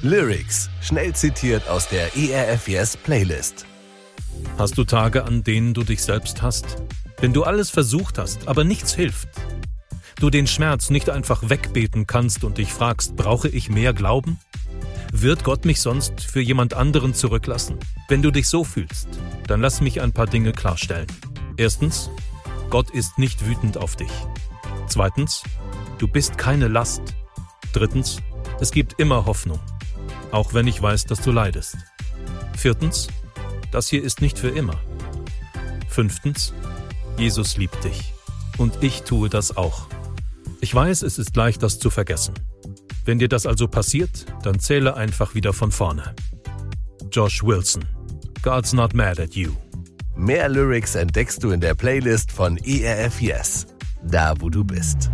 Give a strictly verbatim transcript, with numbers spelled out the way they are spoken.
Lyrics, schnell zitiert aus der E R F Yes Playlist. Hast du Tage, an denen du dich selbst hasst? Wenn du alles versucht hast, aber nichts hilft? Du den Schmerz nicht einfach wegbeten kannst und dich fragst, brauche ich mehr Glauben? Wird Gott mich sonst für jemand anderen zurücklassen? Wenn du dich so fühlst, dann lass mich ein paar Dinge klarstellen. Erstens, Gott ist nicht wütend auf dich. Zweitens, du bist keine Last. Drittens, es gibt immer Hoffnung, auch wenn ich weiß, dass du leidest. Viertens, das hier ist nicht für immer. Fünftens, Jesus liebt dich. Und ich tue das auch. Ich weiß, es ist leicht, das zu vergessen. Wenn dir das also passiert, dann zähle einfach wieder von vorne. Josh Wilson, God's not mad at you. Mehr Lyrics entdeckst du in der Playlist von E R F Yes, da wo du bist.